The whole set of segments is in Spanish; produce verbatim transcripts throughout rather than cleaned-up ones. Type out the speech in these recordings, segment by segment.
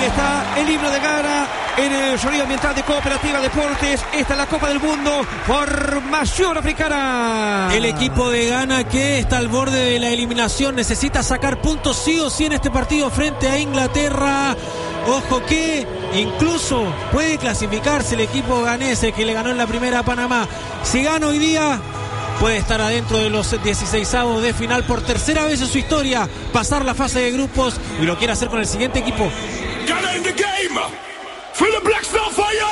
Ahí está el himno de Ghana en el sonido ambiental de Cooperativa Deportes. Esta es la Copa del Mundo, formación africana. El equipo de Ghana, que está al borde de la eliminación, necesita sacar puntos sí o sí en este partido frente a Inglaterra. Ojo que incluso puede clasificarse el equipo ganés, que le ganó en la primera a Panamá. Si gana hoy día, puede estar adentro de los dieciseisavos de final por tercera vez en su historia, pasar la fase de grupos, y lo quiere hacer con el siguiente equipo. Ghana in the game. Feel the Black Star fire.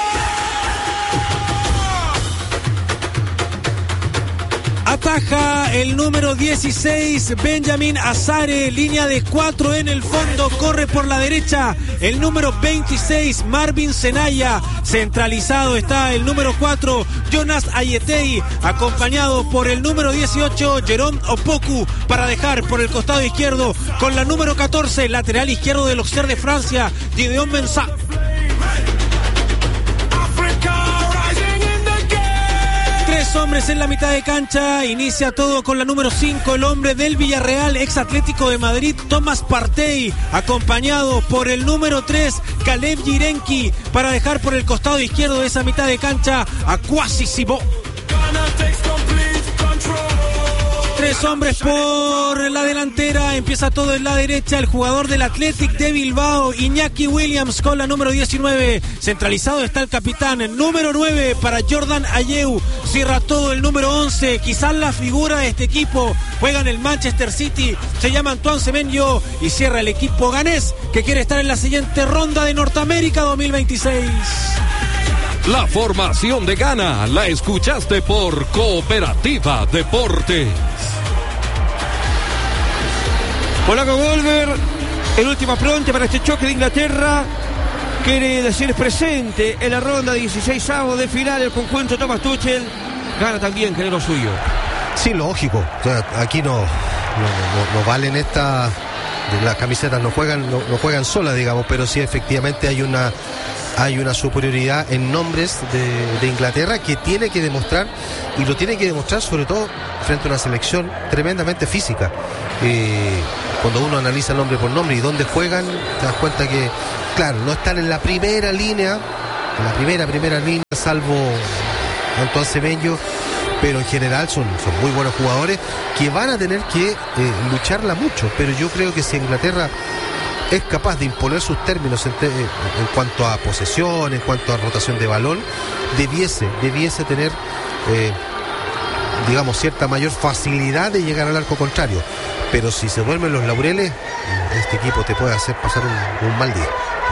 Ataja el número dieciséis, Benjamin Azare, línea de cuatro en el fondo, corre por la derecha el número veintiséis, Marvin Senaya. Centralizado está el número cuatro, Jonas Ayetei, acompañado por el número dieciocho, Jerome Opoku, para dejar por el costado izquierdo con la número catorce, lateral izquierdo del Auxerre de Francia, Gideon Mensah. Tres hombres en la mitad de cancha. Inicia todo con la número cinco, el hombre del Villarreal, ex Atlético de Madrid, Thomas Partey, acompañado por el número tres, Caleb Yirenki, para dejar por el costado izquierdo de esa mitad de cancha a Kwasi Sibo. Tres hombres por la delantera. Empieza todo en la derecha. El jugador del Athletic de Bilbao, Iñaki Williams, con la número diecinueve. Centralizado está el capitán, el número nueve para Jordan Ayew. Cierra todo el número once. Quizás la figura de este equipo. Juega en el Manchester City. Se llama Antoine Semenyo. Y cierra el equipo ganés, que quiere estar en la siguiente ronda de Norteamérica dos mil veintiséis. La formación de Ghana la escuchaste por Cooperativa Deportes. Polaco Golver, el último apronte para este choque de Inglaterra. Quiere decir presente en la ronda dieciseisavos de final el conjunto Thomas Tuchel. Ghana también quiere lo suyo. Sí, lógico. O sea, aquí no, no, no, no valen esta... Las camisetas no juegan, no, no juegan solas, digamos, pero sí efectivamente hay una... Hay una superioridad en nombres de, de Inglaterra que tiene que demostrar, y lo tiene que demostrar sobre todo frente a una selección tremendamente física. Eh, cuando uno analiza nombre por nombre y dónde juegan, te das cuenta que, claro, no están en la primera línea, en la primera, primera línea, salvo Antoine Semenyo, pero en general son, son muy buenos jugadores que van a tener que eh, lucharla mucho. Pero yo creo que si Inglaterra es capaz de imponer sus términos en, te, en cuanto a posesión, en cuanto a rotación de balón, debiese, debiese tener, eh, digamos, cierta mayor facilidad de llegar al arco contrario. Pero si se duermen los laureles, este equipo te puede hacer pasar un, un mal día.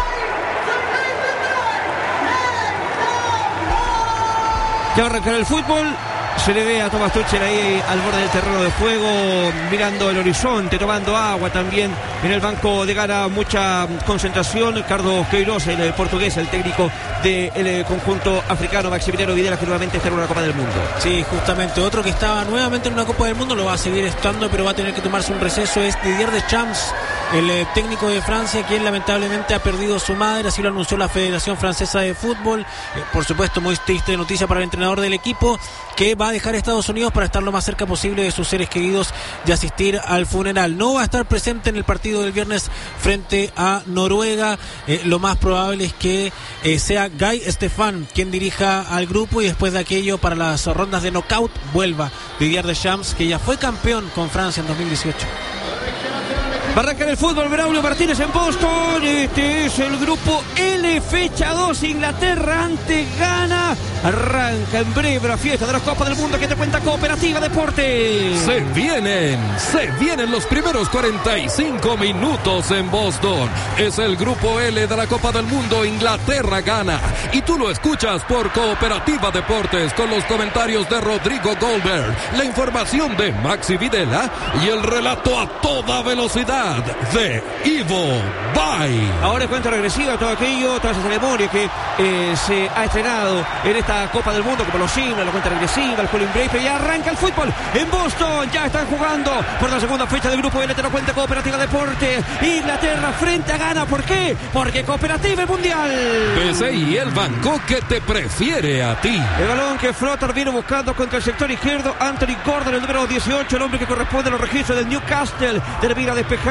Ya va a arrancar el fútbol. Se le ve a Thomas Tuchel ahí al borde del terreno de juego, mirando el horizonte, tomando agua también. En el banco de Ghana mucha concentración. Carlos Queiroz, el portugués, el técnico del conjunto africano. Maximiliano Videla, que nuevamente está en una Copa del Mundo. Sí, justamente otro que estaba nuevamente en una Copa del Mundo, lo va a seguir estando, pero va a tener que tomarse un receso, es Didier Deschamps, el eh, técnico de Francia, quien lamentablemente ha perdido su madre. Así lo anunció la Federación Francesa de Fútbol. Eh, por supuesto, muy triste noticia para el entrenador del equipo, que va a dejar Estados Unidos para estar lo más cerca posible de sus seres queridos y asistir al funeral. No va a estar presente en el partido del viernes frente a Noruega. Eh, lo más probable es que eh, sea Guy Stefan quien dirija al grupo, y después de aquello, para las rondas de knockout, vuelva Didier Deschamps, que ya fue campeón con Francia en dos mil dieciocho. Va a arrancar el fútbol, Braulio Martínez en Boston. Este es el grupo L, fecha dos, Inglaterra ante Ghana. Arranca en breve la fiesta de la Copa del Mundo que te cuenta Cooperativa Deportes. Se vienen, se vienen los primeros cuarenta y cinco minutos en Boston. Es el grupo L de la Copa del Mundo, Inglaterra Ghana. Y tú lo escuchas por Cooperativa Deportes, con los comentarios de Rodrigo Goldberg, la información de Maxi Videla y el relato a toda velocidad de Ivo Bay. Ahora es cuenta regresiva, todo aquello, toda esa ceremonia que eh, se ha estrenado en esta Copa del Mundo, como los himnos, la cuenta regresiva, el cooling break. Ya arranca el fútbol en Boston. Ya están jugando por la segunda fecha del grupo L, te lo cuenta Cooperativa Deportes. Inglaterra frente a Ghana. ¿Por qué? Porque Cooperativa es mundial. P C I, el banco que te prefiere a ti. El balón que Flotter viene buscando contra el sector izquierdo. Anthony Gordon, el número dieciocho, el hombre que corresponde a los registros del Newcastle. Termina despejando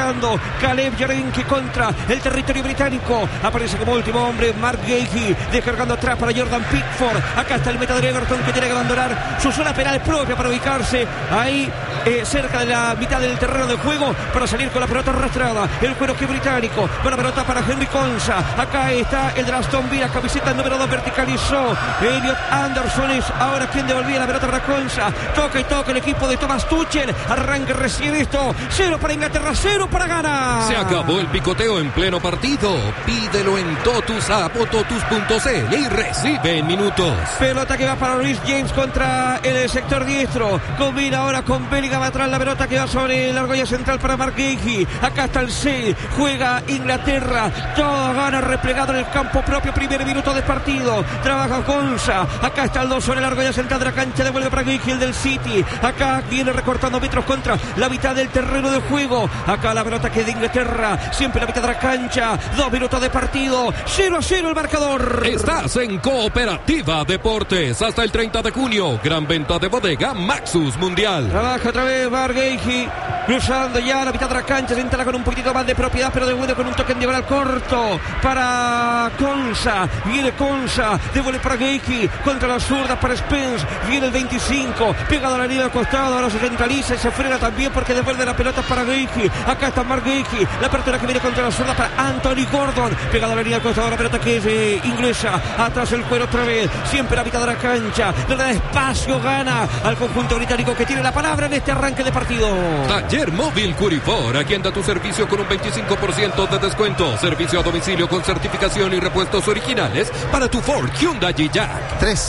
preparando Caleb Yarenki contra el territorio británico. Aparece como último hombre Mark Gahey, descargando atrás para Jordan Pickford. Acá está el meta de Everton, que tiene que abandonar su zona penal propia para ubicarse ahí eh, cerca de la mitad del terreno de juego, para salir con la pelota arrastrada. El cuero que británico, con la pelota para Henry Konsa. Acá está el de Aston Villa, camiseta número dos, verticalizó Elliot Anderson, es ahora quien devolvía la pelota para Konsa. Toca y toca el equipo de Thomas Tuchel. Arranca recién esto. Cero para Inglaterra, cero para Ghana. Se acabó el picoteo en pleno partido. Pídelo en Totus App o Totus punto c l y recibe en minutos. Pelota que va para Reece James contra el sector diestro. Combina ahora con Bellingham atrás, la pelota que va sobre la argolla central para Mark Gahey. Acá está el C. Juega Inglaterra. Todo Ghana replegado en el campo propio. Primer minuto de partido. Trabaja Konsa. Acá está el dos sobre la argolla central de la cancha. Devuelve para Gahey, el del City. Acá viene recortando metros contra la mitad del terreno de juego. Acá la pelota que es de Inglaterra. Siempre la mitad de la cancha. Dos minutos de partido. cero a cero el marcador. Estás en Cooperativa Deportes hasta el treinta de junio. Gran venta de bodega Maxus Mundial. Trabaja otra vez Mark Gahey, cruzando ya la mitad de la cancha. Se instala con un poquitito más de propiedad, pero devuelve con un toque en diagonal corto para Konsa. Viene Konsa, devuelve para Gahey, contra la zurda para Spence. Viene el veinticinco, pegado a la línea al costado. Ahora se centraliza y se frena también porque devuelve la pelota para Gahey. Acá está Mark Gahey, la apertura que viene contra la zurda para Anthony Gordon, pegado a la línea al costado. La pelota que es eh, inglesa, atrás el cuero otra vez, siempre la mitad de la cancha. Le da espacio, gana al conjunto británico, que tiene la palabra en este arranque de partido. Taller Móvil Curifor, agenda tu servicio con un veinticinco por ciento de descuento. Servicio a domicilio con certificación y repuestos originales para tu Ford, Hyundai y Jack. tres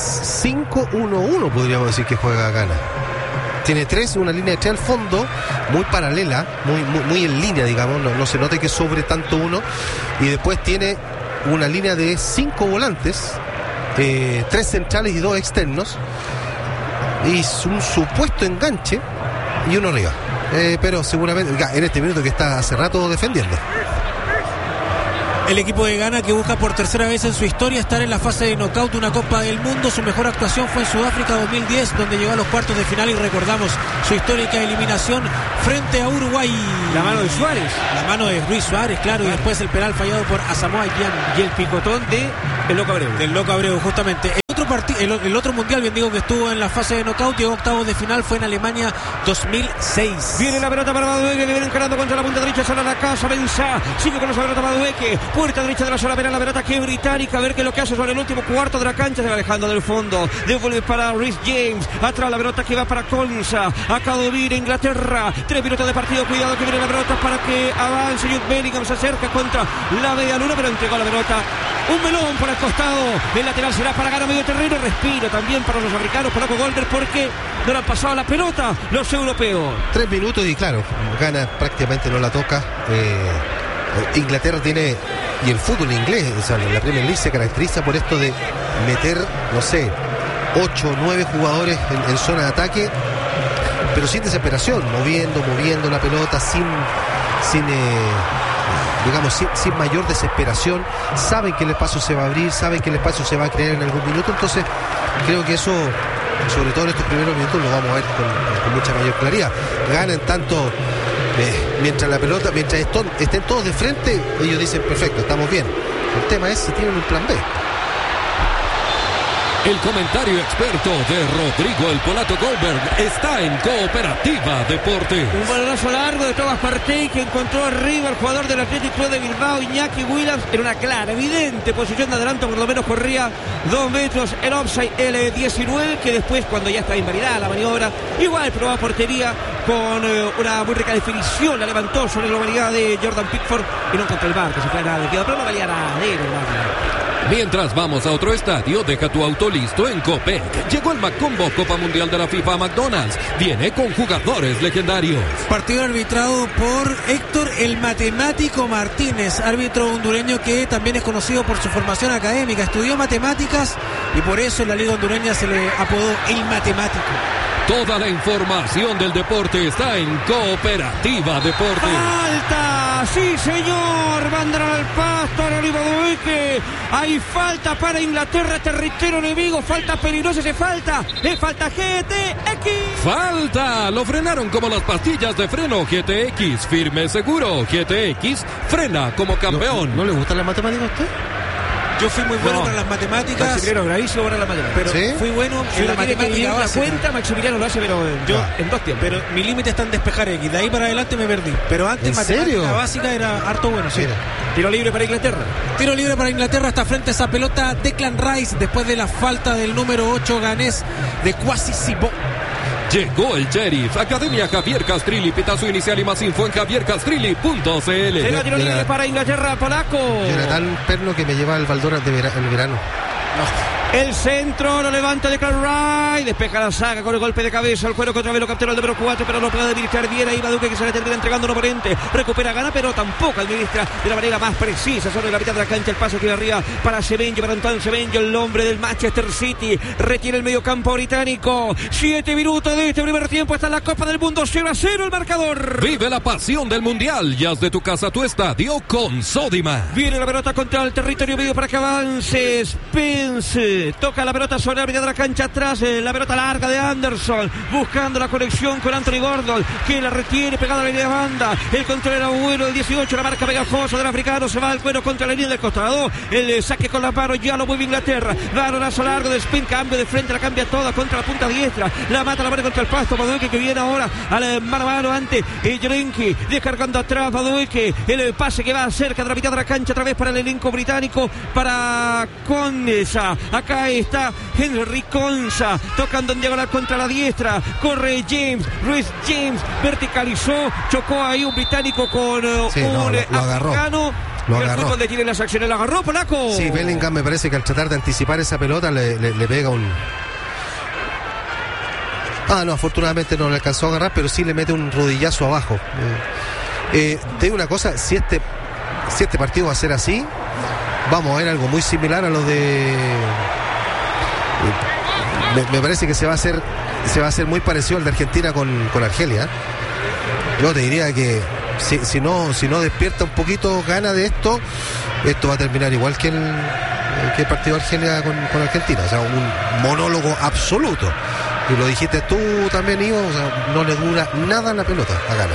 cinco uno uno podríamos decir que juega Ghana. Tiene tres, una línea de tres al fondo, muy paralela, muy, muy, muy en línea, digamos, no, no se note que sobre tanto uno. Y después tiene una línea de cinco volantes, eh, tres centrales y dos externos, y un supuesto enganche y uno arriba. Eh, pero seguramente en este minuto que está hace rato defendiendo. El equipo de Ghana, que busca por tercera vez en su historia estar en la fase de knockout de una Copa del Mundo. Su mejor actuación fue en Sudáfrica dos mil diez, donde llegó a los cuartos de final, y recordamos su histórica eliminación frente a Uruguay. La mano de Suárez. La mano de Luis Suárez, claro, y después el penal fallado por Asamoah Gyan. Y el picotón de el Loco Abreu. Del Loco Abreu, justamente. El otro, partido, el, el otro mundial, bien digo, que estuvo en la fase de knockout, llegó a octavos de final, fue en Alemania dos mil seis. Viene la pelota para Madueque, que viene encarando contra la punta derecha, sale a la casa, Benzá, sigue con la pelota Madueque, puerta derecha de la zona penal, la pelota que es británica, a ver qué es lo que hace sobre el último cuarto de la cancha, se va alejando del fondo, devuelve para Reece James, atrás la pelota que va para Konsa, acá domina Inglaterra, tres minutos de partido, cuidado que viene la pelota para que avance, Jude Bellingham se acerca contra la media luna, pero entregó la pelota, un melón por el costado, el lateral será para ganar medio terreno, respiro también para los africanos, para Golder, porque no le han pasado la pelota los europeos. Tres minutos y claro, Ghana prácticamente no la toca. eh, Inglaterra tiene, y el fútbol inglés, o sea, la Premier League se caracteriza por esto de meter, no sé, ocho o nueve jugadores en, en zona de ataque, pero sin desesperación, moviendo, moviendo la pelota, sin, sin eh, digamos, sin, sin mayor desesperación. Saben que el espacio se va a abrir, saben que el espacio se va a crear en algún minuto, entonces creo que eso, sobre todo en estos primeros minutos, lo vamos a ver con, con mucha mayor claridad. Ganan tanto, eh, mientras la pelota, mientras estén, estén todos de frente, ellos dicen perfecto, estamos bien. El tema es si tienen un plan B. El comentario experto de Rodrigo el Polato Goldberg está en Cooperativa Deportes. Un balonazo largo de Thomas Partey, que encontró arriba al jugador del Athletic Club de Bilbao, Iñaki Williams, en una clara, evidente posición de adelanto, por lo menos corría dos metros el offside, el diecinueve, que después, cuando ya estaba invalidada la maniobra, igual probaba portería con eh, una muy rica definición, la levantó sobre la humanidad de Jordan Pickford y no encontró el bar, que se fue nada de quedó, pero no valía nada de él, hermano. Mientras vamos a otro estadio, deja tu auto listo en Copec. Llegó el Macombo Copa Mundial de la FIFA a McDonald's. Viene con jugadores legendarios. Partido arbitrado por Héctor el Matemático Martínez, árbitro hondureño que también es conocido por su formación académica. Estudió matemáticas y por eso en la liga hondureña se le apodó el Matemático. Toda la información del deporte está en Cooperativa Deportes. ¡Falta! falta, sí señor, mandan al pasto a Olivo Duque. Hay falta para Inglaterra, territorio enemigo, falta peligrosa, se falta, le falta G T X. Falta, lo frenaron como las pastillas de freno G T X, firme seguro, G T X frena como campeón. ¿No, no le gusta la matemática a usted? Yo fui muy bueno No. para las matemáticas. Maximiliano, gravísimo para la matemática. Pero ¿Sí? fui bueno Si en la uno tiene que matemática ir la básica. cuenta, Maximiliano lo hace, pero yo Ah. en dos tiempos. Pero mi límite está en despejar X. De ahí para adelante me perdí. Pero antes ¿En matemática serio? básica era harto bueno. Sí. Mira. Tiro libre para Inglaterra. Tiro libre para Inglaterra, está frente a esa pelota Declan Rice después de la falta del número ocho ganés de Kwasi Sibo. Llegó el sheriff, Academia Javier Castrilli, pitazo inicial y más info en javier castrilli punto c l. Será tiro Mira. libre para Inglaterra, polaco. Yo era tan perno que me llevaba el Valdoras de vera- el verano. El centro lo levanta de Carray, despeja la saga con el golpe de cabeza, el cuero contra vez lo captura el número cuatro, pero no puede administrar bien ahí Baduque, que se le termina entregando un oponente, recupera gana, pero tampoco administra de la manera más precisa sobre la mitad de la cancha. El pase que va arriba para Semenyo, para Antoine Semenyo, el hombre del Manchester City, retiene el medio campo británico. Siete minutos de este primer tiempo, está en la Copa del Mundo, cero a cero el marcador. Vive la pasión del mundial y haz de tu casa tu estadio con Sodima. Viene la pelota contra el territorio medio para que avance Spence. Toca la pelota sobre la mitad de la cancha atrás. eh, La pelota larga de Anderson. Buscando la conexión con Anthony Gordon, que la retiene pegada a la línea de banda. El control era bueno, el dieciocho. La marca pegajosa del africano. Se va al cuero contra la línea del costado. El eh, saque con la mano. Ya lo mueve Inglaterra. Balonazo largo de Spin. Cambio de frente. La cambia toda contra la punta diestra. La mata la mano contra el pasto. Baduque, que viene ahora a la mano a mano ante eh, Jerenki. Descargando atrás Baduque. El eh, pase que va cerca de la mitad de la cancha. Otra vez para el elenco británico. Para Conesa. Acá está Henry Conza. Tocando en diagonal contra la diestra. Corre James. Ruiz James. Verticalizó. Chocó ahí un británico con uh, Sí, un no, lo- eh, lo agarró. africano. Lo Y el agarró. fútbol detiene las acciones. Lo agarró, polaco. Sí, Bellingham me parece que al tratar de anticipar esa pelota le, le- le pega un... Ah, no, afortunadamente no le alcanzó a agarrar, pero sí le mete un rodillazo abajo. Eh, eh, te digo una cosa, si este, si este partido va a ser así, vamos a ver algo muy similar a lo de... eh, me, me parece que se va a hacer se va a hacer muy parecido al de Argentina con, con Argelia. Yo te diría que si, si no si no despierta un poquito gana de esto, esto va a terminar igual que el, que el partido de Argelia con, con Argentina, o sea, un monólogo absoluto. Y lo dijiste tú también, Ivo, o sea, no le dura nada la pelota a Gana.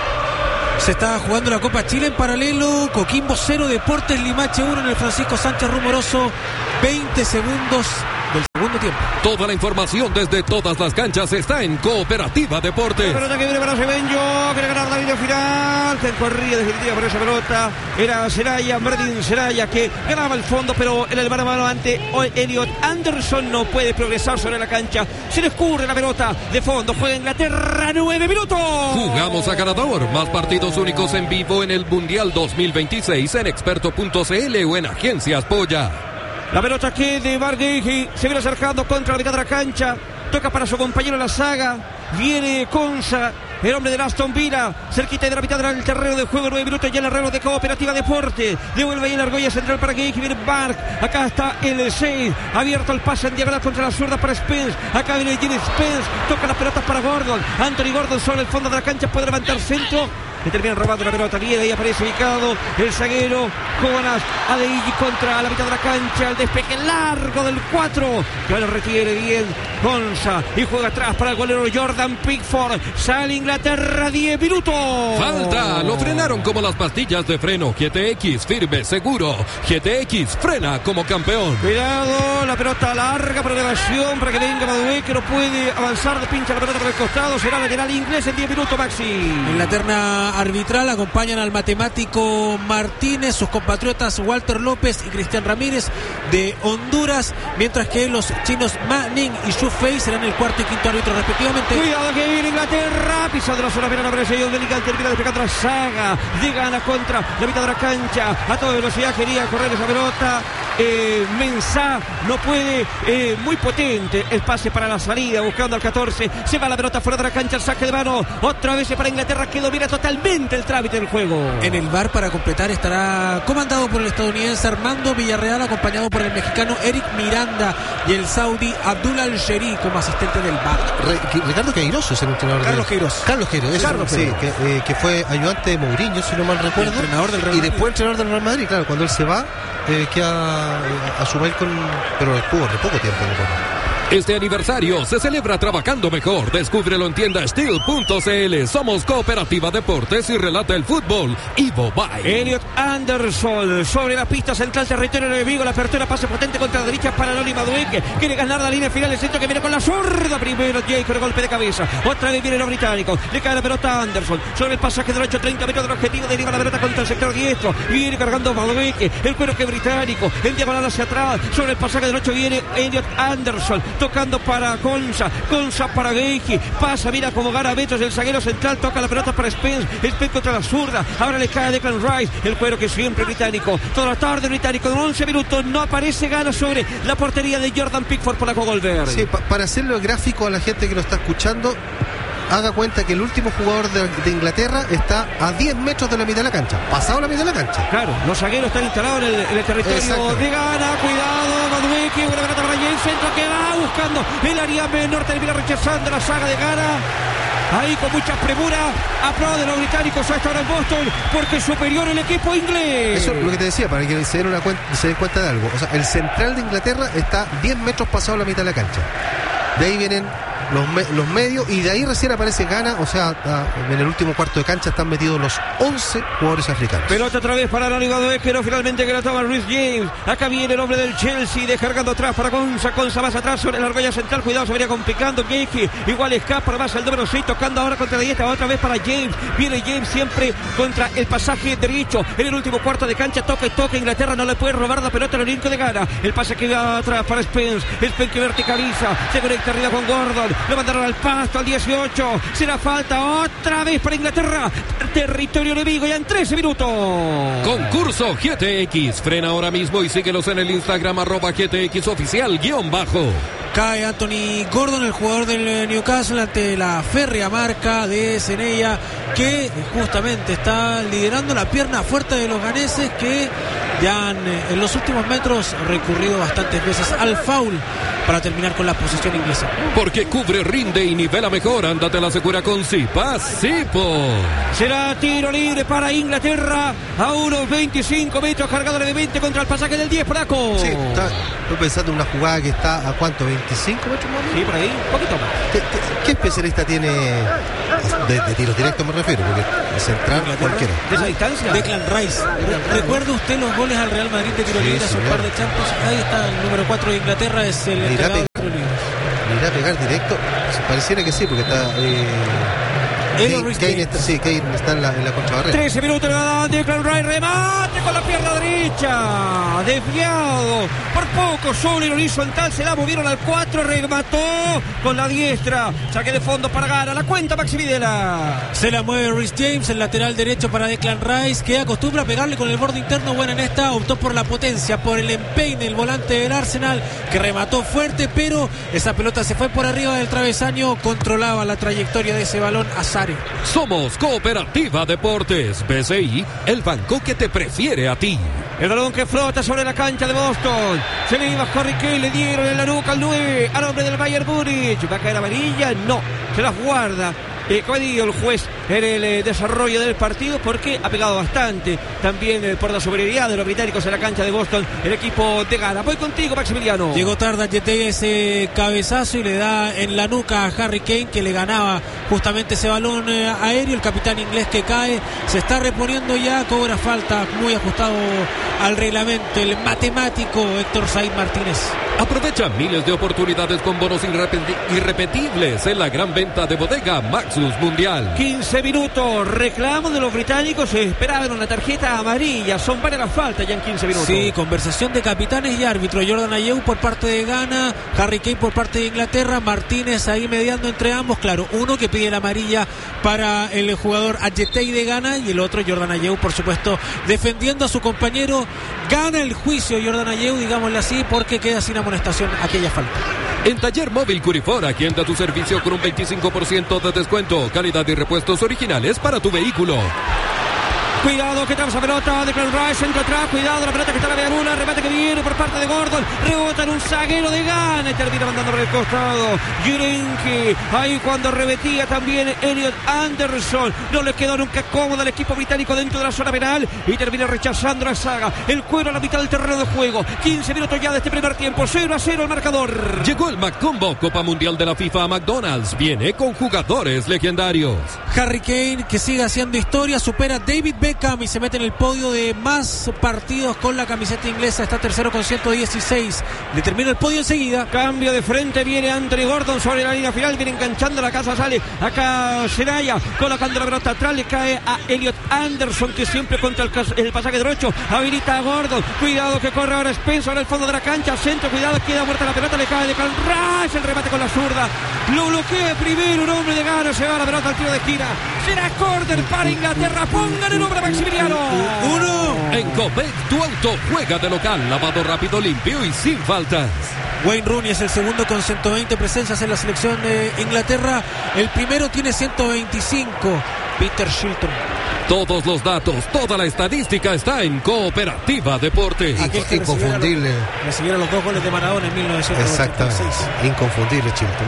Se está jugando la Copa Chile en paralelo. Coquimbo cero, Deportes Limache uno en el Francisco Sánchez Rumoroso. veinte segundos del segundo tiempo. Toda la información desde todas las canchas está en Cooperativa La Deportes. pelota que viene para Semenyo, quiere ganar la línea final, que corría definitiva por esa pelota. Era Seraya, Martín Seraya, que ganaba el fondo, pero en el mano a mano ante Elliot Anderson no puede progresar sobre la cancha. Se le escurre la pelota de fondo, juega Inglaterra, nueve minutos. Jugamos a ganador. Más partidos únicos en vivo en el Mundial dos mil veintiséis en experto punto c l o en Agencias Polla. La pelota que de Bargueji se viene acercando contra la mitad de la cancha. Toca para su compañero en la saga. Viene Conza, el hombre de Aston Villa, cerquita de la mitad del terreno de juego. Nueve minutos ya en el reloj de Cooperativa Deporte. Devuelve ahí la argolla central para Gueji. Viene Bark. Acá está el seis. Abierto el pase en diagonal contra la zurda para Spence. Acá viene Jimmy Spence. Toca las pelotas para Gordon. Anthony Gordon sobre el fondo de la cancha. Puede levantar centro. Le terminan robando la pelota. Bien, ahí aparece ubicado el zaguero Jonas Adeigi contra la mitad de la cancha. El despeje largo del cuatro. Que lo retiene bien Gonza. Y juega atrás para el golero Jordan Pickford. Sale Inglaterra, diez minutos. Falta, lo frenaron como las pastillas de freno. G T X, firme, seguro. G T X, frena como campeón. Cuidado, la pelota larga por elevación para que venga Badué, que no puede avanzar, de pincha la pelota por el costado. Será lateral inglés en diez minutos, Maxi. En la terna arbitral acompañan al matemático Martínez, sus compatriotas Walter López y Cristian Ramírez de Honduras, mientras que los chinos Ma Ning y Xu Fei serán el cuarto y quinto árbitro respectivamente. Cuidado que viene Inglaterra, pisando la zona penal, aparece John Bellingham, termina despegando la saga, de gana contra la mitad de la cancha, a toda velocidad quería correr esa pelota, eh, Mensah, no puede, eh, muy potente el pase para la salida, buscando al catorce, se va la pelota fuera de la cancha, el saque de mano, otra vez para Inglaterra que domina totalmente el trámite del juego. En el V A R para completar estará comandado por el estadounidense Armando Villarreal, acompañado por el mexicano Eric Miranda y el saudí Abdul Al-Sheri como asistente del V A R. Re, Ricardo Queiroz es el entrenador. Carlos de... Queiroz. Carlos Queiroz, Carlos sí, Queiroz. que, eh, que fue ayudante de Mourinho, si no mal recuerdo. El entrenador del Real y Madrid. después entrenador del Real Madrid, claro, cuando él se va, eh, queda eh, a sumar con. Pero estuvo de poco tiempo, ¿no? Este aniversario se celebra trabajando mejor. Descúbrelo en tienda steel punto c l. Somos Cooperativa Deportes y relata el fútbol. Ivo Bye. Elliot Anderson sobre la pista central, territorio enemigo. La apertura, pase potente contra la derecha para Noni Madueke. Quiere ganar la línea final. El centro que viene con la zurda. Primero Jake con el golpe de cabeza. Otra vez viene los británicos. Le cae la pelota a Anderson. Sobre el pasaje derecho, treinta metros del objetivo. Deriva la pelota contra el sector diestro. Viene cargando Madueke. El cuero que británico. En diagonal hacia atrás. Sobre el pasaje derecho viene Elliot Anderson. Tocando para Konsa, Konsa para Geiji, pasa, mira como gana Betos, el zaguero central, toca la pelota para Spence, Spence contra la zurda, ahora le cae a Declan Rice, el cuero que siempre británico, toda la tarde británico, en once minutos no aparece, gana sobre la portería de Jordan Pickford por la Cogolver. Sí, pa- para hacerlo gráfico a la gente que lo está escuchando, haga cuenta que el último jugador de, de Inglaterra está a diez metros de la mitad de la cancha, pasado la mitad de la cancha. Claro, los zagueros están instalados en el, en el territorio Exacto. de Ghana. Cuidado, Madueke, buena pelota para James, centro que va buscando el área menor, termina rechazando la saga de Ghana. Ahí con mucha premura, aplauden los británicos a esta hora en Boston, porque es superior el equipo inglés. Eso es lo que te decía, para que se den, una cuenta, se den cuenta de algo. O sea, el central de Inglaterra está diez metros pasado la mitad de la cancha. De ahí vienen los, me, los medios y de ahí recién aparece Ghana. O sea, a, en el último cuarto de cancha están metidos los once jugadores africanos. Pelota otra vez para Noni Madueke, pero finalmente que la toma Reece James. Acá viene el hombre del Chelsea, descargando atrás para Konsa. Konsa más atrás sobre la argolla central. Cuidado, se venía complicando Geiji. Igual escapa más el número seis, tocando ahora contra la dieta. Otra vez para James. Viene James siempre contra el pasaje derecho. En el último cuarto de cancha, toca y toca. Inglaterra no le puede robar la pelota al elenco de Ghana. El pase que va atrás para Spence. Spence que verticaliza. Se conecta arriba con Gordon. Lo mandaron al pasto al dieciocho. Será falta otra vez para Inglaterra. Territorio enemigo ya en trece minutos. Concurso G T X. Frena ahora mismo y síguelos en el Instagram arroba G T X oficial guión bajo. Cae Anthony Gordon, el jugador del Newcastle, ante la férrea marca de Senella, que justamente está liderando la pierna fuerte de los ganeses, que ya han en los últimos metros recurrido bastantes veces al foul para terminar con la posición inglesa. Porque cubre, rinde y nivela mejor. Ándate a la segura con Zipa Zipo. Será tiro libre para Inglaterra a unos veinticinco metros, cargado levemente contra el pasaje del diez, Braco. Sí, está, estoy pensando en una jugada que está a cuánto, veinticinco metros más o menos. Sí, por ahí, un poquito más. ¿Qué, qué, qué especialista tiene de, de tiros directos me refiero? Porque central cualquiera. ¿De esa distancia? Declan Rice. ¿Recuerda usted los goles al Real Madrid de tiro Sí, libre hace un señor. par de Champions? Ahí está el número cuatro de Inglaterra, es el Mira, encargado de pe- tiro libre. ¿Irá a pegar directo? Pareciera que sí, porque está. Eh, Elliot Kane, Reece Kane James. está, sí, Kane está en la, en la contrabarrera. trece minutos le da Declan Rice, remate con la pierna derecha, desviado por poco, sobre el horizontal, se la movieron al cuatro, remató con la diestra, saque de fondo para Ghana, la cuenta Maxi Videla. Se la mueve Reece James, el lateral derecho para Declan Rice, que acostumbra a pegarle con el borde interno. Buena en esta, optó por la potencia, por el empeine, el volante del Arsenal, que remató fuerte, pero esa pelota se fue por arriba del travesaño, controlaba la trayectoria de ese balón Azare. Somos Cooperativa Deportes. B C I, el banco que te prefiere a ti. El balón que flota sobre la cancha de Boston. Se le iba a Harry Kane, le dieron en la nuca al nueve, al hombre del Bayern Múnich. ¿Va a caer amarilla? No, se las guarda. Eh, como digo, el juez en el eh, desarrollo del partido, porque ha pegado bastante también eh, por la superioridad de los británicos en la cancha de Boston, el equipo de Ghana. Voy contigo, Maximiliano. Llegó tarde a Yete ese cabezazo y le da en la nuca a Harry Kane, que le ganaba justamente ese balón eh, aéreo. El capitán inglés que cae, se está reponiendo ya, cobra falta, muy ajustado al reglamento el matemático Héctor Said Martínez. Aprovecha miles de oportunidades con bonos irrepeti- irrepetibles en la gran venta de bodega Maxus Mundial. quince minutos, reclamo de los británicos, esperaban una tarjeta amarilla, son varias las faltas ya en quince minutos. Sí, conversación de capitanes y árbitro. Jordan Ayew por parte de Ghana, Harry Kane por parte de Inglaterra, Martínez ahí mediando entre ambos. Claro, uno que pide la amarilla para el jugador Adjetey de Ghana y el otro Jordan Ayew, por supuesto, defendiendo a su compañero. Gana el juicio Jordan Ayew, digámosle así, porque queda sin amonestación aquella falta. En Taller Móvil Curifora, quien da tu servicio con un veinticinco por ciento de descuento, calidad y repuestos originales para tu vehículo. Cuidado que trae esa pelota de Declan Rice, centro atrás, cuidado la pelota que está en la media luna, remate que viene por parte de Gordon, rebota en un zaguero de Ghana y termina mandando por el costado. Yurenki, ahí cuando revetía también Elliot Anderson, no le quedó nunca cómodo al equipo británico dentro de la zona penal y termina rechazando la saga. El cuero a la mitad del terreno de juego, quince minutos ya de este primer tiempo, cero a cero el marcador. Llegó el McCombo Copa Mundial de la FIFA a McDonald's, viene con jugadores legendarios. Harry Kane, que sigue haciendo historia, supera a David Beckham y se mete en el podio de más partidos con la camiseta inglesa. Está tercero con ciento dieciséis. Le termina el podio enseguida. Cambio de frente, viene Anthony Gordon sobre la línea final, viene enganchando la casa, sale acá Seraya, colocando la pelota atrás, le cae a Elliot Anderson, que siempre contra el, el pasaje derecho, habilita a Gordon, cuidado que corre ahora Spencer en el fondo de la cancha, centro, cuidado, queda muerta la pelota, le cae de Declan Rice, el remate con la zurda, lo bloquea primero un hombre de Ghana, se va la pelota al tiro de esquina, será córner para Inglaterra, pongan el nombre a Maximiliano. Uno. En Copec, tu auto juega de local, lavado rápido, limpio y sin faltas. Wayne Rooney es el segundo con ciento veinte presencias en la selección de Inglaterra. El primero tiene ciento veinticinco, Peter Shilton. Todos los datos, toda la estadística está en Cooperativa Deportes. Aquel que Inconfundible. Recibieron, recibieron los dos goles de Maradona en mil novecientos ochenta y seis. Exactamente. Inconfundible, Chilton.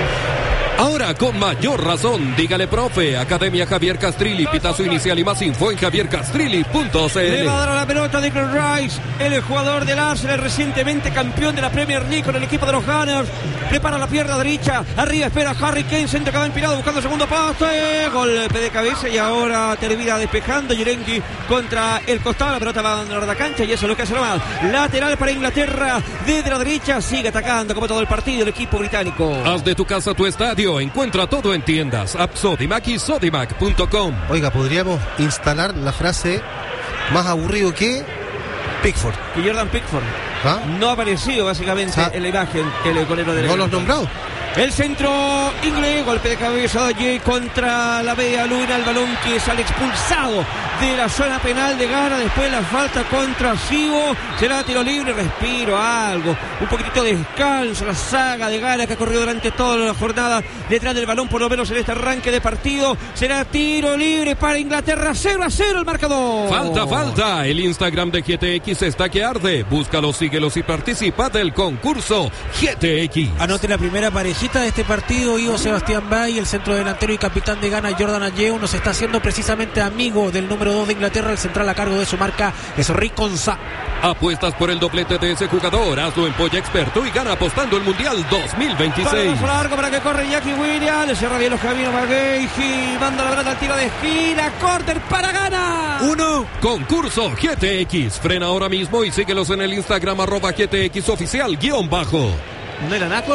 Ahora con mayor razón, dígale profe, Academia Javier Castrilli, pitazo inicial y más info en javier castrilli punto c l. Le va a dar la pelota a Declan Rice, el jugador del Arsenal, recientemente campeón de la Premier League con el equipo de los Gunners. Prepara la pierna derecha, arriba espera Harry Kane, centro que va empinado buscando segundo poste, golpe de cabeza y ahora termina despejando Yerenki contra el costado, la pelota va a la cancha y eso es lo que hace nomás. Lateral para Inglaterra, desde la derecha, sigue atacando como todo el partido el equipo británico. Haz de tu casa tu estadio. Encuentra todo en tiendas, app Sodimac y Sodimac punto com. Oiga, podríamos instalar la frase más aburrido que Pickford. Y Jordan Pickford ¿Ah? no ha aparecido básicamente ¿Ah? en la imagen el golero del ¿No los nombrado? El centro inglés, golpe de cabeza allí contra la media luna, el balón que sale expulsado de la zona penal de Ghana, después la falta contra Sibo, será tiro libre, respiro, algo, un poquitito de descanso, la saga de Ghana que ha corrido durante toda la jornada detrás del balón, por lo menos en este arranque de partido, será tiro libre para Inglaterra, cero a cero el marcador. Falta, falta, el Instagram de G T X está que arde, búscalos, síguelos y participa del concurso G T X. Anote la primera parejita de este partido, Ivo Sebastián Bay, el centro delantero y capitán de Ghana Jordan Ayew, nos está haciendo precisamente amigo del número dos de Inglaterra, el central a cargo de su marca es Rick Gonzá. Apuestas por el doblete de ese jugador, hazlo en Polla Experto y gana apostando el Mundial dos mil veintiséis. Paso largo para que corre Jackie Williams, le cierra bien los caminos McGahey, manda la pelota al tiro de esquina, córner para Ghana. Uno. Concurso G T X, frena ahora mismo y síguelos en el Instagram arroba G T X oficial guión bajo. No era Naco.